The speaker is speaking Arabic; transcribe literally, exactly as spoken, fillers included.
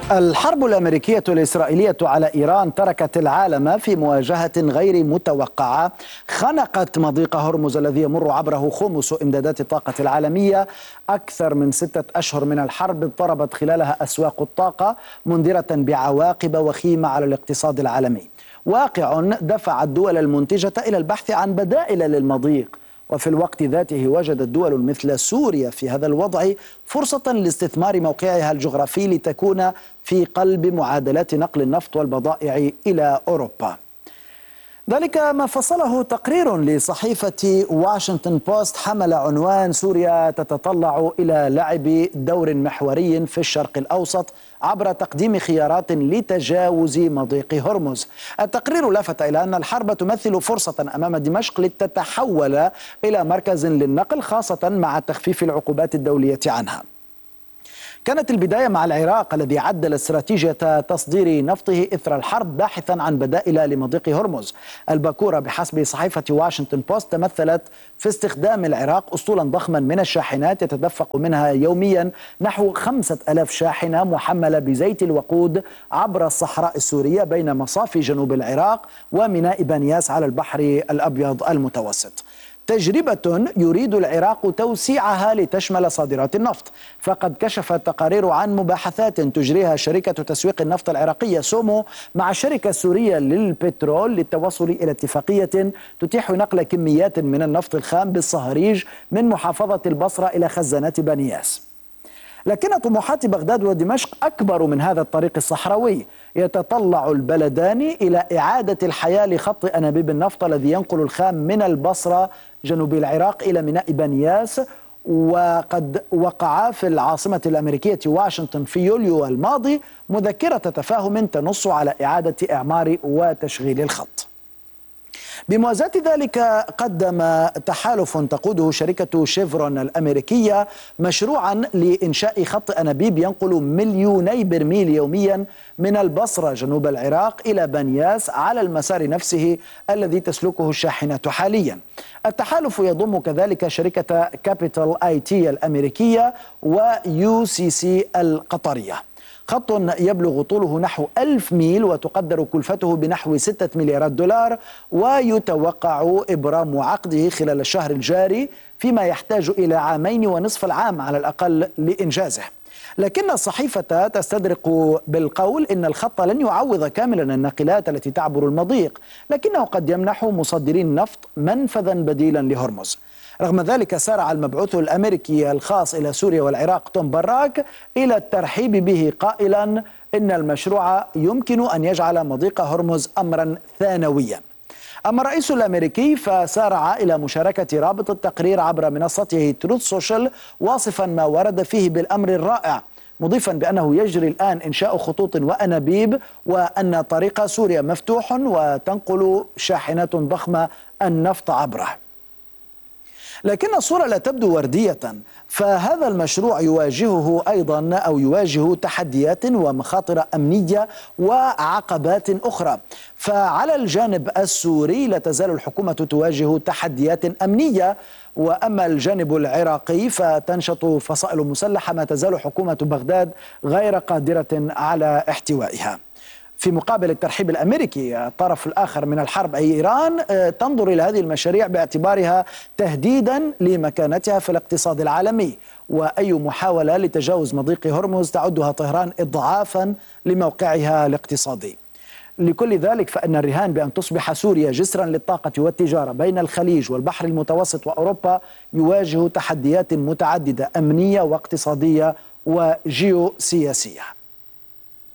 الحرب الأمريكية الإسرائيلية على إيران تركت العالم في مواجهة غير متوقعة خنقت مضيق هرمز الذي يمر عبره خمس إمدادات الطاقة العالمية. أكثر من ستة أشهر من الحرب اضطربت خلالها أسواق الطاقة، منذرة بعواقب وخيمة على الاقتصاد العالمي. واقع دفع الدول المنتجة إلى البحث عن بدائل للمضيق، وفي الوقت ذاته وجدت دول مثل سوريا في هذا الوضع فرصة لاستثمار موقعها الجغرافي لتكون في قلب معادلات نقل النفط والبضائع إلى أوروبا. ذلك ما فصله تقرير لصحيفة واشنطن بوست حمل عنوان: سوريا تتطلع إلى لعب دور محوري في الشرق الأوسط عبر تقديم خيارات لتجاوز مضيق هرمز. التقرير لفت إلى أن الحرب تمثل فرصة أمام دمشق لتتحول إلى مركز للنقل، خاصة مع تخفيف العقوبات الدولية عنها. كانت البداية مع العراق الذي عدل استراتيجية تصدير نفطه إثر الحرب باحثا عن بدائل لمضيق هرمز. الباكورة بحسب صحيفة واشنطن بوست تمثلت في استخدام العراق أسطولا ضخما من الشاحنات يتدفق منها يوميا نحو خمسة ألاف شاحنة محملة بزيت الوقود عبر الصحراء السورية بين مصافي جنوب العراق وميناء بنياس على البحر الأبيض المتوسط. تجربة يريد العراق توسيعها لتشمل صادرات النفط، فقد كشفت تقارير عن مباحثات تجريها شركة تسويق النفط العراقية سومو مع الشركة السورية للبترول للتوصل إلى اتفاقية تتيح نقل كميات من النفط الخام بالصهريج من محافظة البصرة إلى خزانات بنياس. لكن طموحات بغداد ودمشق أكبر من هذا الطريق الصحراوي. يتطلع البلدان إلى إعادة الحياة لخط أنابيب النفط الذي ينقل الخام من البصرة جنوب العراق إلى ميناء بنياس، وقد وقع في العاصمة الأمريكية واشنطن في يوليو الماضي مذكرة تفاهم تنص على إعادة إعمار وتشغيل الخط. بموازاة ذلك قدم تحالف تقوده شركة شيفرون الأمريكية مشروعا لإنشاء خط أنابيب ينقل مليوني برميل يوميا من البصرة جنوب العراق إلى بنياس على المسار نفسه الذي تسلكه الشاحنات حاليا. التحالف يضم كذلك شركة كابيتال آي تي الأمريكية ويو سي سي القطرية. خط يبلغ طوله نحو ألف ميل وتقدر كلفته بنحو ستة مليارات دولار، ويتوقع إبرام عقده خلال الشهر الجاري، فيما يحتاج إلى عامين ونصف العام على الأقل لإنجازه. لكن الصحيفة تستدرق بالقول إن الخط لن يعوض كاملا الناقلات التي تعبر المضيق، لكنه قد يمنح مصدرين النفط منفذا بديلا لهرمز. رغم ذلك سارع المبعوث الأمريكي الخاص إلى سوريا والعراق توم براك إلى الترحيب به قائلا إن المشروع يمكن أن يجعل مضيق هرمز أمرا ثانويا. أما الرئيس الأمريكي فسارع إلى مشاركة رابط التقرير عبر منصته تروث سوشيال، واصفا ما ورد فيه بالأمر الرائع، مضيفا بأنه يجري الآن إنشاء خطوط وأنابيب وأن طريق سوريا مفتوح وتنقل شاحنات ضخمة النفط عبره. لكن الصورة لا تبدو وردية، فهذا المشروع يواجهه أيضا أو يواجه تحديات ومخاطر أمنية وعقبات أخرى. فعلى الجانب السوري لا تزال الحكومة تواجه تحديات أمنية، وأما الجانب العراقي فتنشط فصائل مسلحة ما تزال حكومة بغداد غير قادرة على احتوائها. في مقابل الترحيب الأمريكي، الطرف الآخر من الحرب أي إيران تنظر إلى هذه المشاريع باعتبارها تهديدا لمكانتها في الاقتصاد العالمي، وأي محاولة لتجاوز مضيق هرمز تعدها طهران إضعافا لموقعها الاقتصادي. لكل ذلك فإن الرهان بأن تصبح سوريا جسرا للطاقة والتجارة بين الخليج والبحر المتوسط وأوروبا يواجه تحديات متعددة أمنية واقتصادية وجيوسياسية.